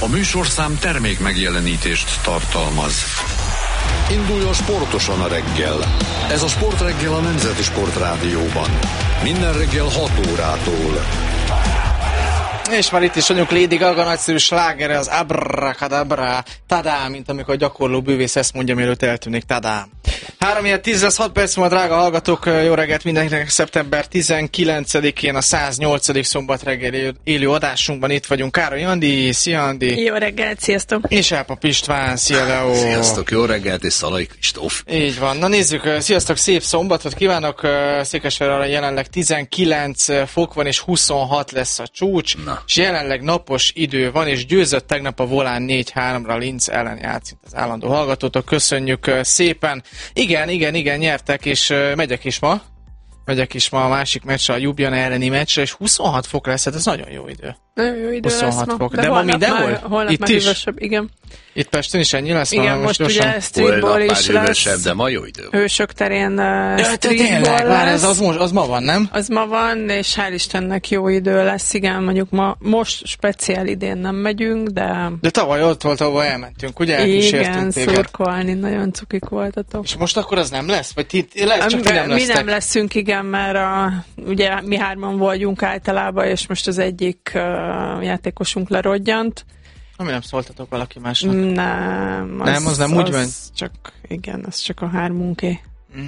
A műsorszám termék megjelenítést tartalmaz. Induljon sportosan a reggel. Ez a Sportreggel a Nemzeti Sportrádióban. Minden reggel 6 órától. És már itt is vagyunk, Lady Gaga nagyszerű slágere, az Abracadabra, tadá, mint amikor a gyakorló bűvész ezt mondja, mielőtt eltűnik, tadá. 3:10, 6 perc múlva, drága hallgatók, jó reggelt mindenkinek, szeptember 19-én a 108. szombat reggel élő adásunkban itt vagyunk. Károly Andi, szia Andi! Jó reggelt, sziasztok! És Elpap István, szia Leo! Sziasztok, jó reggelt, és Szalai Kristóf! Így van, na nézzük, sziasztok, szép szombatot kívánok, Székesfehérváron jelenleg 19 fok van, és 26 lesz a csúcs, és jelenleg napos idő van, és győzött tegnap a Volán 4-3-ra Linz ellen játszik az állandó hallgatótok, köszönjük szépen! Igen, nyertek, és megyek is ma a másik meccsre, a Ljubljana elleni meccsre, és 26 fok lesz, hát ez nagyon jó idő. Nagyon jó idő 26 lesz fok. De ma mindenhol? Holnap itt már is? hűvösebb, igen. Itt Pesten is ennyi lesz? Igen, most ugye streetball is lesz. De ma jó idő. Hősök terén streetball lesz. Az ma van, nem? Az ma van, és hál' Istennek jó idő lesz, igen, mondjuk most speciál idén nem megyünk, de... De tavaly ott volt, ahol elmentünk, ugye? Igen, szurkolni, nagyon cukik voltatok. És most akkor az nem lesz? Vagy lehet, csak nem lesztek? Mi nem leszünk, igen, mert ugye mi hárman vagyunk általában, és most az egyik játékosunk lerodjant. Ami nem szóltatok valaki másnak? Nem, az nem úgy van? Az csak a hármunké.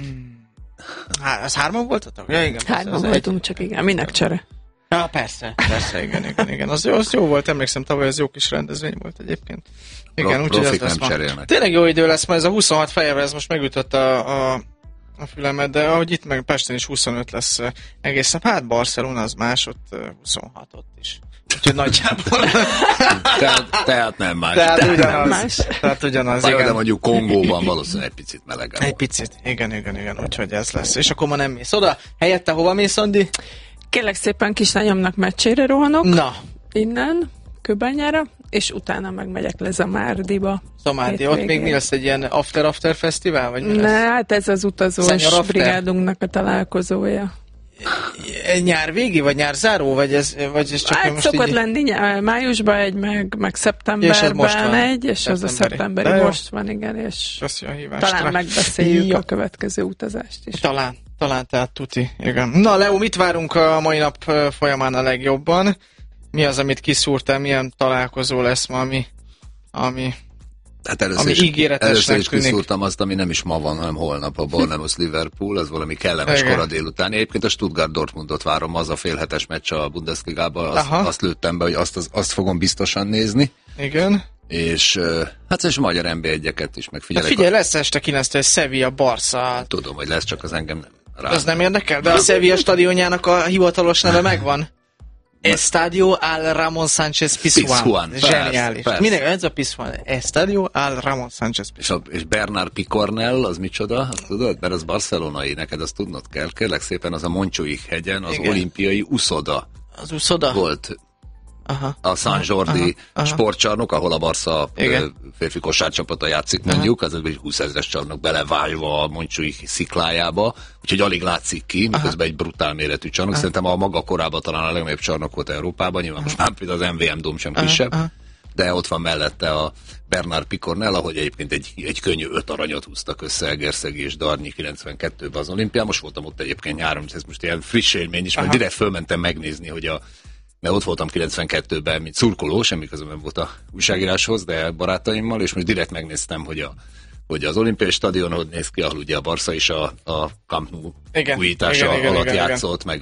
Az hárman voltatok? Ja, igen. Hárman voltunk, csak igen, minek csere? Ja, persze, igen. Az jó volt, emlékszem, tavaly az jó kis rendezvény volt egyébként. Igen, úgyhogy ez lesz ma. Tényleg jó idő lesz, mert ez a 26 fejével, ez most megütött a fülemet, de ahogy itt meg Pesten is 25 lesz egész nap. Hát Barcelona az más, ott 26 ott is. Úgyhogy nagyjából. Tehát nem más. Tehát ugyanaz, igen. De mondjuk Kongóban valószínűleg egy picit melegebb. Egy picit, igen, úgyhogy ez lesz. És akkor ma nem mész oda. Helyette hova mész, Andi? Kérlek szépen kislányomnak meccsére rohanok. Na. Innen, Kőbányára, és utána megmegyek le Zamárdiba. Zamárdi, ott még mi lesz, egy ilyen after fesztivál? Vagy ne, hát ez az utazós brigádunknak a találkozója. Nyár végi, vagy nyár záró, vagy ez csak hát most szokott lenni májusban egy, meg szeptemberben egy, és az a szeptemberi most van, igen, és talán megbeszéljük a következő utazást is. Talán, tehát tuti, igen. Na, Leo, mit várunk a mai nap folyamán a legjobban? Mi az, amit kiszúrtál, milyen találkozó lesz ma, ami hát először is kiszúrtam azt, ami nem is ma van, hanem holnap a Bournemouth-Liverpool, az valami kellemes kora délután. Egyébként a Stuttgart-Dortmundot várom, az a félhetes meccs a Bundesligában, azt lőttem be, hogy azt fogom biztosan nézni. Igen. És hát és magyar NB1-eket is megfigyelek. Figyelj, lesz este 9-től Sevilla, Barca. Tudom, hogy lesz, csak az engem nem rá. Az nem érdekel, de a Sevilla stadionjának a hivatalos neve megvan. Estadio al Ramón Sánchez Pizjuán. Zseniális. Mindenki, ez a Pizjuán. Estadio al Ramón Sánchez Pizjuán. És Bernard Picornell, az micsoda? Tudod? Mert az barcelonai, neked azt tudnod kell. Kérlek szépen, az a Montjuïc hegyen, az olimpiai uszoda. Az uszoda? Volt. A San Jordi sportcsarnok, ahol a Barca férfi kosárcsapata játszik, mondjuk, az egy 20 000-es csarnok belevájva a Montjuïc sziklájába, úgyhogy alig látszik ki, miközben egy brutál méretű csarnok. Szerintem a maga korában talán a legnagyobb csarnok volt Európában, nyilván most már például az MVM Dóm sem kisebb, de ott van mellette a Bernard Picornell, ahogy egyébként egy könnyű 5 aranyat húztak össze Egerszegi és Darnyi 92-ben az olimpián. Most voltam ott egyébként nyáron, ez most ilyen friss élmény is, mert direkt fölmentem megnézni, hogy mert ott voltam 92-ben, mint szurkoló, semmi közöm nem volt a újságíráshoz, de barátaimmal, és most direkt megnéztem, hogy az olimpiai stadion hogy néz ki, ahol ugye a Barca is a Camp Nou újítása alatt játszott, meg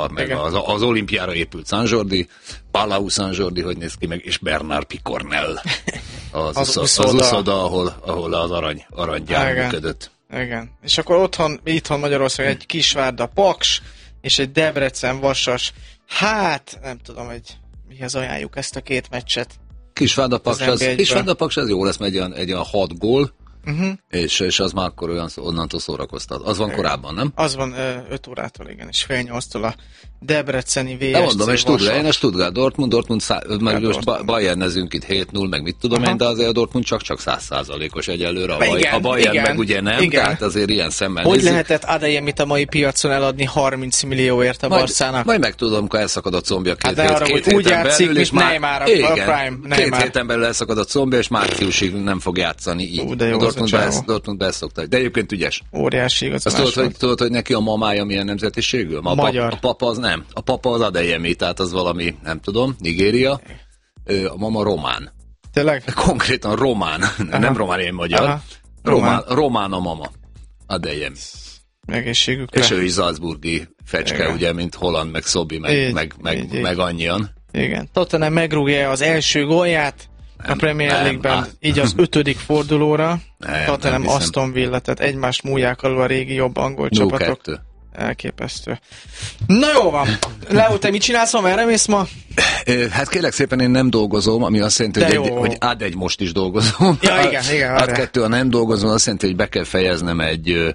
az olimpiára épült San Jordi, Palau San Jordi, hogy néz ki, meg, és Bernard Picornell, az uszoda, ahol az aranygyár működött. Igen. És akkor itthon Magyarországon egy Kisvárda Paks, és egy Debrecen Vasas. Hát, nem tudom, hogy mihez ajánljuk ezt a két meccset. Kisvárda Paks az jó lesz, mert egy olyan 6 gól, és az már akkor olyan onnantól szórakoztat. Az van korábban, nem? Az van 5 órától, igen, és fél 8-tól a Debreceni VSC. De mondom, és én a Stuttgart, Dortmund, meg most Bayernezünk itt 7-0, meg mit tudom én, de azért a Dortmund csak 100%-os egyelőre. A Bayern meg ugye nem, tehát azért ilyen szemmel hogy lehetett Adeyemit a mai piacon eladni 30 millióért a Barszának? Majd megtudom, hogy elszakad a combja két héten belül, és már két héten belül elszakad a combja, és márciusig nem fog játszani így. A Dortmund beszokta. De egyébként ügyes. Óriási igazolás. Tudod, hogy neki a mamája milyen nemzetiségű? Magyar. A papa az nem. A papa az Adeyemi, tehát az valami, nem tudom, Nigéria. A mama román. Tényleg? Konkrétan román. Nem román, én magyar. Román a mama. Adeyemi. Egészségükre. És ő is salzburgi fecske, igen. Ugye, mint Holland, meg Szobi, meg annyian. Igen. Tottenham megrúgja az első gólját a Premier League-ben, így az 5. fordulóra. Tottenham Aston Villa, tehát egymást múlják alul a régi jobb angol csapatok. 0-2. Elképesztő. Na jó van. Leo, te mit csinálsz ma? Merre mész ma? Hát kérlek szépen, én nem dolgozom, ami azt jelenti, hogy ad most is dolgozom. Ja, igen. Ad 2, ha nem dolgozom, azt jelenti, hogy be kell fejeznem egy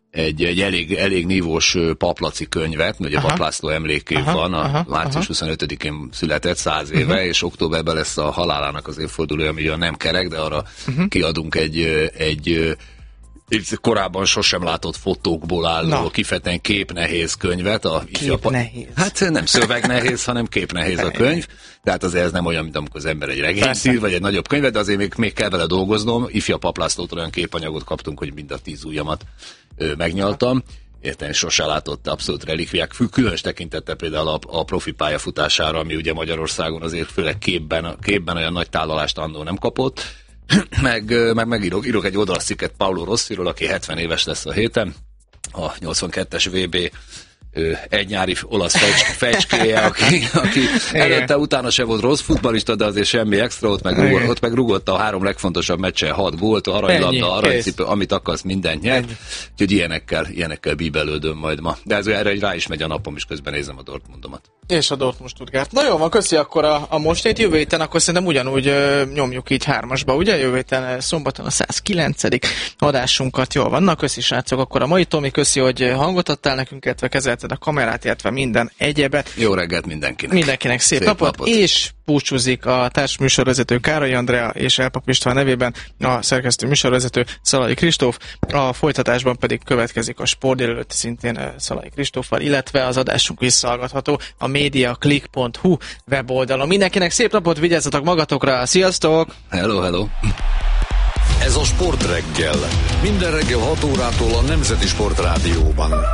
elég nívós Paplaci könyvet, ugye Pap László emlékév van, március 25-én született 100 éve, és októberben lesz a halálának az évfordulója, ami olyan nem kerek, de arra kiadunk egy korábban sosem látott fotókból álló, kifejezetten képnehéz könyvet. Képnehéz? Hát nem szövegnehéz, hanem képnehéz a könyv. Tehát azért ez nem olyan, mint amikor az ember egy regényt ír, vagy egy nagyobb könyvet, de azért még kell vele dolgoznom. Ifja Pap Lászlótól olyan képanyagot kaptunk, hogy mind a 10 ujjamat megnyaltam. Érten sose látott abszolút relikviák, különös tekintettel például a profi pályafutására, ami ugye Magyarországon azért főleg képben olyan nagy tálalást annól nem kapott. Megírok egy oldalcikket Paolo Rossiról, aki 70 éves lesz a héten, a 82-es VB egy nyári olasz fecskéje, aki előtte utána se volt rossz futballista, de azért semmi extra, ott meg rúgott a 3 legfontosabb meccsen 6 gólt, aranylabda, aranycipő, amit akarsz, mindent nyert. Úgyhogy ilyenekkel bíbelődöm majd ma. De ez erre rá is megy a napom, és közben nézem a Dortmundomat. És a Dortmund Stuttgart. Na jó van, köszi akkor a mostét. Jövő héten akkor szerintem ugyanúgy nyomjuk így 3-asba, ugye? Jövő héten szombaton a 109. adásunkat. Jól van, na köszi srácok. Akkor a mai Tomi, köszi, hogy hangot adtál nekünk, illetve kezelted a kamerát, illetve minden egyebet. Jó reggelt mindenkinek. Mindenkinek szép napot. És búcsúzik a társműsorvezető Károly Andrea és Elpap István nevében a szerkesztő műsorvezető Szalai Kristóf. A folytatásban pedig következik a Sport délelőtt, szintén Szalai Kristóffal, illetve az adásunk visszahallgatható a mediaclick.hu weboldalon. Mindenkinek szép napot, vigyázzatok magatokra, sziasztok! Hello! Ez a Sport reggel. Minden reggel 6 órától a Nemzeti Sport Rádióban.